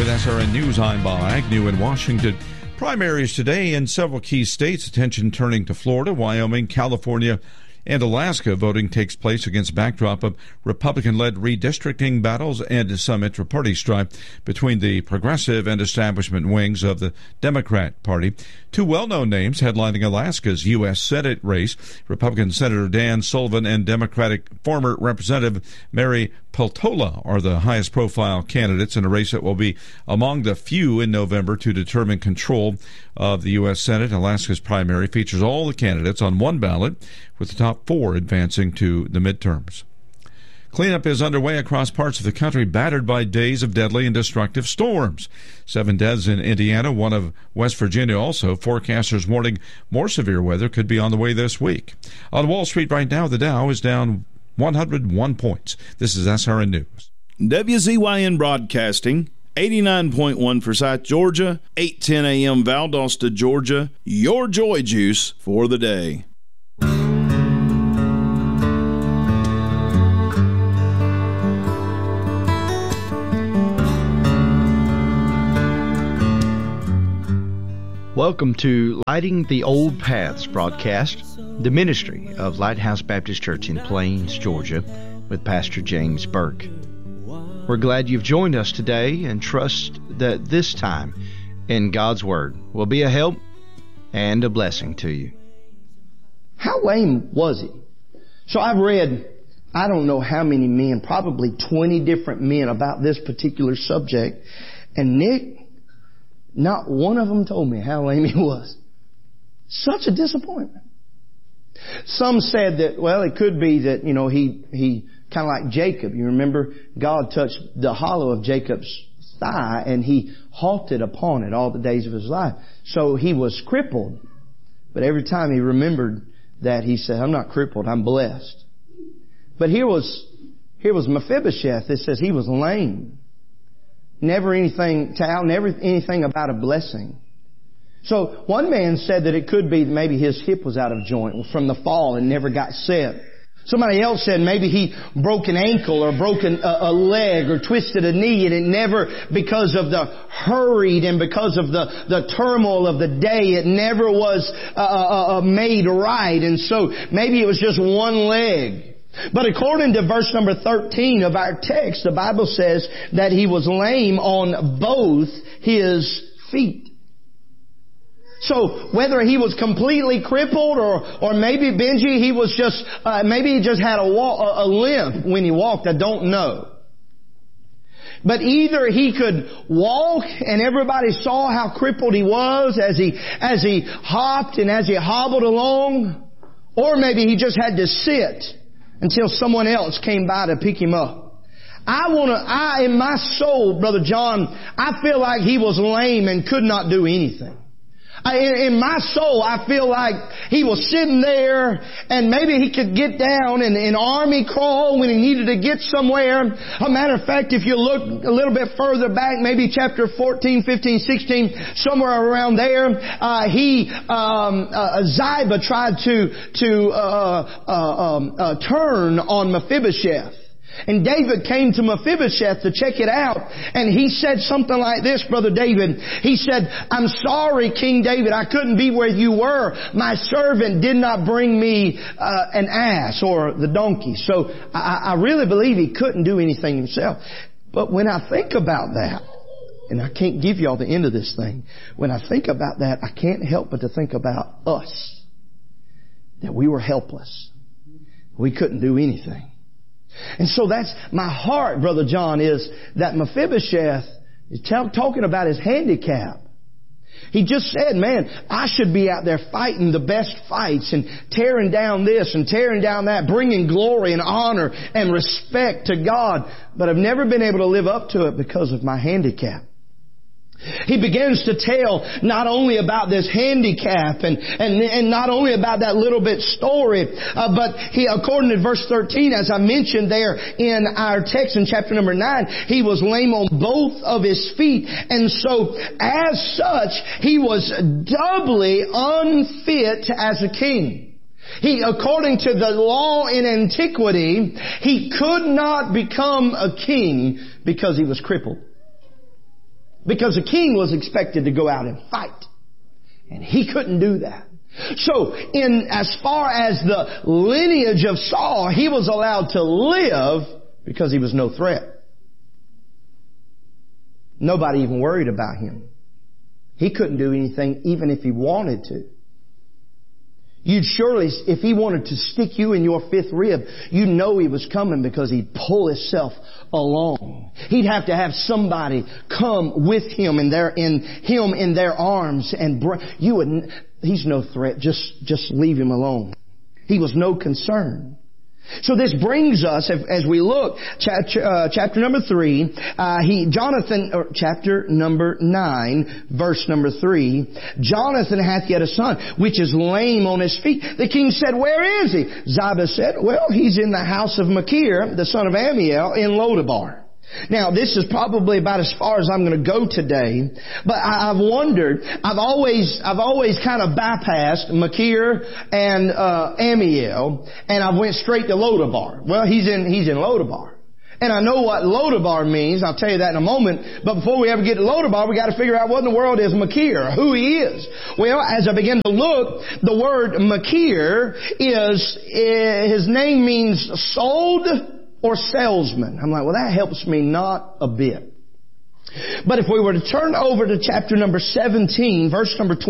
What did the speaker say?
SRN News, I'm Bob Agnew in Washington. Primaries today in several key states. Attention turning to Florida, Wyoming, California, and Alaska. Voting takes place against a backdrop of Republican-led redistricting battles and some intra-party strife between the progressive and establishment wings of the Democrat Party. Two well-known names headlining Alaska's U.S. Senate race, Republican Senator Dan Sullivan and Democratic former Representative Mary Peltola are the highest-profile candidates in a race that will be among the few in November to determine control of the U.S. Senate. Alaska's primary features all the candidates on one ballot, with the top four advancing to the midterms. Cleanup is underway across parts of the country battered by days of deadly and destructive storms. 7 deaths in Indiana, one of West Virginia also. Forecasters warning more severe weather could be on the way this week. On Wall Street right now, the Dow is down 101 points. This is SRN News. WZYN Broadcasting, 89.1 Forsyth, Georgia, 8:10 a.m. Valdosta, Georgia. Your joy juice for the day. Welcome to Lighting the Old Paths broadcast, the ministry of Lighthouse Baptist Church in Plains, Georgia, with Pastor James Burke. We're glad you've joined us today and trust that this time in God's Word will be a help and a blessing to you. How lame was he? So I've read, I don't know how many men, probably 20 different men about this particular subject. And Nick, not one of them told me how lame he was. Such a disappointment. Some said that, well, it could be that, he kind of like Jacob. You remember God touched the hollow of Jacob's thigh and he halted upon it all the days of his life. So he was crippled. But every time he remembered that, he said, I'm not crippled, I'm blessed. But here was Mephibosheth. It says he was lame. Never anything about a blessing. So one man said that it could be maybe his hip was out of joint from the fall and never got set. Somebody else said maybe he broke an ankle or broke a leg or twisted a knee, and it never, because of the hurried and because of the turmoil of the day, it never was made right. And so maybe it was just one leg. But according to verse number 13 of our text, the Bible says that he was lame on both his feet. So whether he was completely crippled or maybe Benji, he was just, maybe he just had a limp when he walked, I don't know. But either he could walk and everybody saw how crippled he was as he hopped and as he hobbled along, or maybe he just had to sit until someone else came by to pick him up. In my soul, Brother John, I feel like he was lame and could not do anything. In my soul, I feel like he was sitting there and maybe he could get down and army crawl when he needed to get somewhere. A matter of fact, if you look a little bit further back, maybe chapter 14, 15, 16, somewhere around there, Ziba tried to turn on Mephibosheth. And David came to Mephibosheth to check it out. And he said something like this, Brother David. He said, I'm sorry, King David, I couldn't be where you were. My servant did not bring me an ass or the donkey. So I really believe he couldn't do anything himself. But when I think about that, and I can't give you all the end of this thing, when I think about that, I can't help but to think about us. That we were helpless. We couldn't do anything. And so that's my heart, Brother John, is that Mephibosheth is talking about his handicap. He just said, man, I should be out there fighting the best fights and tearing down this and tearing down that, bringing glory and honor and respect to God. But I've never been able to live up to it because of my handicap. He begins to tell not only about this handicap and not only about that little bit story, but he, according to verse 13, as I mentioned there in our text in chapter number 9, he was lame on both of his feet. And so, as such, he was doubly unfit as a king. According to the law in antiquity, he could not become a king because he was crippled. Because a king was expected to go out and fight. And he couldn't do that. So, as far as the lineage of Saul, he was allowed to live because he was no threat. Nobody even worried about him. He couldn't do anything even if he wanted to. You'd surely, if he wanted to stick you in your fifth rib, you know he was coming because he'd pull himself along. He'd have to have somebody come with him in their arms and you wouldn't. He's no threat. Just leave him alone. He was no concern. So this brings us, as we look, chapter number 3, chapter number 9, verse number 3, Jonathan hath yet a son, which is lame on his feet. The king said, where is he? Ziba said, well, he's in the house of Machir, the son of Ammiel, in Lodabar. Now, this is probably about as far as I'm going to go today, but I've wondered, I've always kind of bypassed Machir and Ammiel, and I went straight to Lodabar. Well, he's in Lodabar. And I know what Lodabar means, I'll tell you that in a moment, but before we ever get to Lodabar, we got to figure out what in the world is Machir, who he is. Well, as I begin to look, the word Machir his name means sold or salesman. I'm like, well, that helps me not a bit. But if we were to turn over to chapter number 17, verse number 20,